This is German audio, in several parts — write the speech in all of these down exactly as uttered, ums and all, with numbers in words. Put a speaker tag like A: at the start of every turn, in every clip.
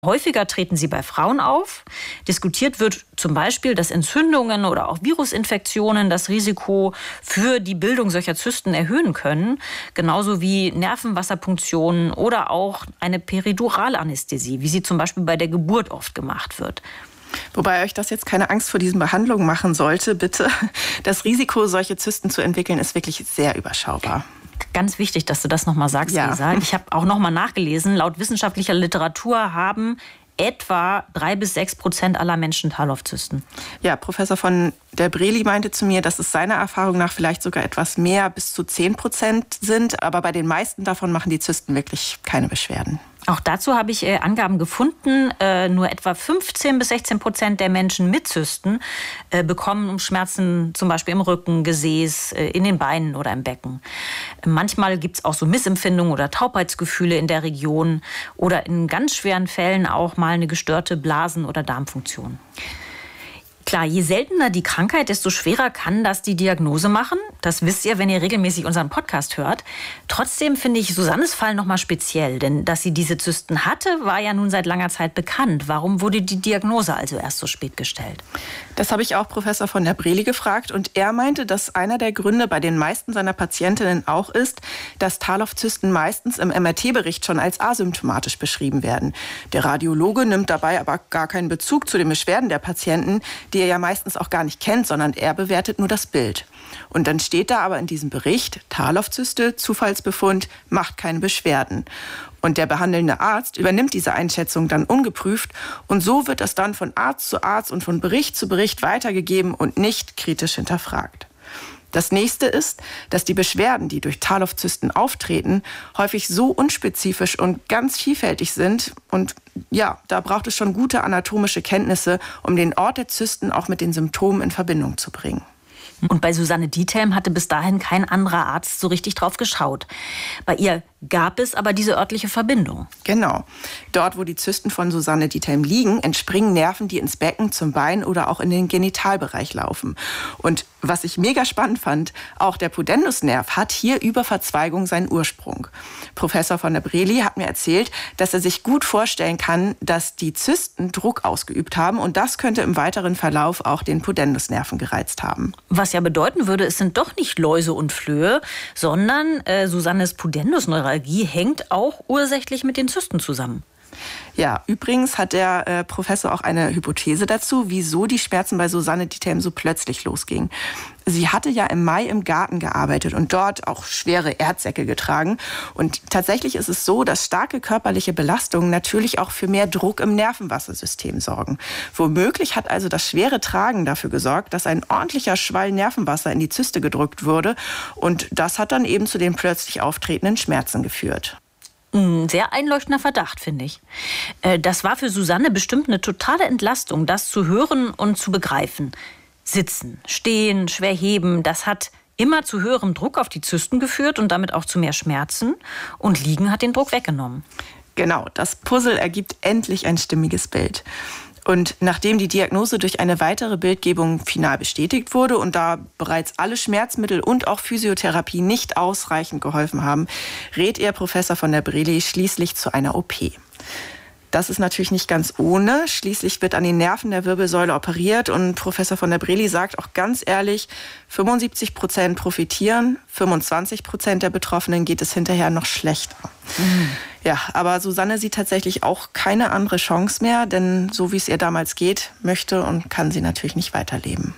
A: Häufiger treten sie bei Frauen auf. Diskutiert wird zum Beispiel, dass Entzündungen oder auch Virusinfektionen das Risiko für die Bildung solcher Zysten erhöhen können. Genauso wie Nervenwasserpunktionen oder auch eine Periduralanästhesie, wie sie zum Beispiel bei der Geburt oft gemacht wird.
B: Wobei euch das jetzt keine Angst vor diesen Behandlungen machen sollte, bitte. Das Risiko, solche Zysten zu entwickeln, ist wirklich sehr überschaubar.
A: Ganz wichtig, dass du das nochmal sagst,
B: ja.
A: Lisa. Ich habe auch nochmal nachgelesen, laut wissenschaftlicher Literatur haben etwa drei bis sechs Prozent aller Menschen Tarlov-Zysten.
B: Ja, Professor von der Breli meinte zu mir, dass es seiner Erfahrung nach vielleicht sogar etwas mehr, bis zu zehn Prozent sind. Aber bei den meisten davon machen die Zysten wirklich keine Beschwerden.
A: Auch dazu habe ich äh, Angaben gefunden. Äh, nur etwa fünfzehn bis sechzehn Prozent der Menschen mit Zysten äh, bekommen Schmerzen zum Beispiel im Rücken, Gesäß, äh, in den Beinen oder im Becken. Äh, manchmal gibt es auch so Missempfindungen oder Taubheitsgefühle in der Region oder in ganz schweren Fällen auch mal eine gestörte Blasen- oder Darmfunktion. Klar, je seltener die Krankheit, desto schwerer kann das die Diagnose machen. Das wisst ihr, wenn ihr regelmäßig unseren Podcast hört. Trotzdem finde ich Susannes Fall nochmal speziell. Denn dass sie diese Zysten hatte, war ja nun seit langer Zeit bekannt. Warum wurde die Diagnose also erst so spät gestellt?
B: Das habe ich auch Professor von der Breli gefragt. Und er meinte, dass einer der Gründe bei den meisten seiner Patientinnen auch ist, dass Tarlov-Zysten meistens im M R T-Bericht schon als asymptomatisch beschrieben werden. Der Radiologe nimmt dabei aber gar keinen Bezug zu den Beschwerden der Patienten, die er ja meistens auch gar nicht kennt, sondern er bewertet nur das Bild. Und dann steht da aber in diesem Bericht, Tarlov-Zyste, Zufallsbefund, macht keine Beschwerden. Und der behandelnde Arzt übernimmt diese Einschätzung dann ungeprüft und so wird das dann von Arzt zu Arzt und von Bericht zu Bericht weitergegeben und nicht kritisch hinterfragt. Das nächste ist, dass die Beschwerden, die durch Tarlov-Zysten auftreten, häufig so unspezifisch und ganz vielfältig sind. Und ja, da braucht es schon gute anatomische Kenntnisse, um den Ort der Zysten auch mit den Symptomen in Verbindung zu bringen.
A: Und bei Susanne Diethelm hatte bis dahin kein anderer Arzt so richtig drauf geschaut. Bei ihr gab es aber diese örtliche Verbindung.
B: Genau. Dort, wo die Zysten von Susanne Diethelm liegen, entspringen Nerven, die ins Becken, zum Bein oder auch in den Genitalbereich laufen. Und was ich mega spannend fand, auch der Pudendusnerv hat hier über Verzweigung seinen Ursprung. Professor von der Breli hat mir erzählt, dass er sich gut vorstellen kann, dass die Zysten Druck ausgeübt haben und das könnte im weiteren Verlauf auch den Pudendusnerven gereizt haben.
A: Was ja bedeuten würde, es sind doch nicht Läuse und Flöhe, sondern äh, Susannes Pudendusneuralgie hängt auch ursächlich mit den Zysten zusammen.
B: Ja, übrigens hat der äh, Professor auch eine Hypothese dazu, wieso die Schmerzen bei Susanne Diethelm so plötzlich losgingen. Sie hatte ja im Mai im Garten gearbeitet und dort auch schwere Erdsäcke getragen. Und tatsächlich ist es so, dass starke körperliche Belastungen natürlich auch für mehr Druck im Nervenwassersystem sorgen. Womöglich hat also das schwere Tragen dafür gesorgt, dass ein ordentlicher Schwall Nervenwasser in die Zyste gedrückt wurde. Und das hat dann eben zu den plötzlich auftretenden Schmerzen geführt.
A: Ein sehr einleuchtender Verdacht, finde ich. Das war für Susanne bestimmt eine totale Entlastung, das zu hören und zu begreifen. Sitzen, stehen, schwer heben, das hat immer zu höherem Druck auf die Zysten geführt und damit auch zu mehr Schmerzen. Und Liegen hat den Druck weggenommen.
B: Genau, das Puzzle ergibt endlich ein stimmiges Bild. Und nachdem die Diagnose durch eine weitere Bildgebung final bestätigt wurde und da bereits alle Schmerzmittel und auch Physiotherapie nicht ausreichend geholfen haben, rät ihr Professor von der Breli schließlich zu einer O P. Das ist natürlich nicht ganz ohne. Schließlich wird an den Nerven der Wirbelsäule operiert und Professor von der Breli sagt auch ganz ehrlich, fünfundsiebzig Prozent profitieren, fünfundzwanzig Prozent der Betroffenen geht es hinterher noch schlechter. Mhm. Ja, aber Susanne sieht tatsächlich auch keine andere Chance mehr, denn so wie es ihr damals geht, möchte und kann sie natürlich nicht weiterleben.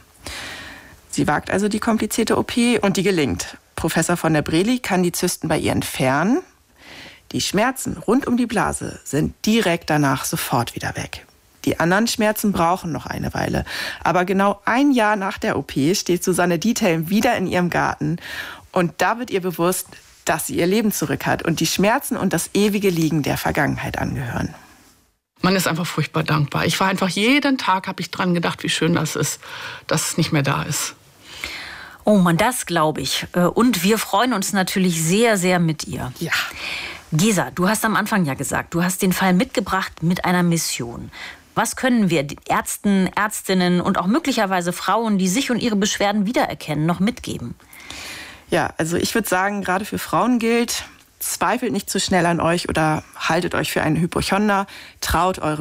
B: Sie wagt also die komplizierte O P und die gelingt. Professor von der Breli kann die Zysten bei ihr entfernen. Die Schmerzen rund um die Blase sind direkt danach sofort wieder weg. Die anderen Schmerzen brauchen noch eine Weile. Aber genau ein Jahr nach der O P steht Susanne Diethelm wieder in ihrem Garten. Und da wird ihr bewusst, dass sie ihr Leben zurück hat und die Schmerzen und das ewige Liegen der Vergangenheit angehören.
C: Man ist einfach furchtbar dankbar. Ich war einfach jeden Tag, habe ich dran gedacht, wie schön das ist, dass es nicht mehr da ist.
A: Oh Mann, das glaube ich. Und wir freuen uns natürlich sehr, sehr mit ihr.
B: Ja.
A: Gesa, du hast am Anfang ja gesagt, du hast den Fall mitgebracht mit einer Mission. Was können wir Ärzten, Ärztinnen und auch möglicherweise Frauen, die sich und ihre Beschwerden wiedererkennen, noch mitgeben?
B: Ja, also ich würde sagen, gerade für Frauen gilt, zweifelt nicht zu schnell an euch oder haltet euch für einen Hypochonder, traut eurem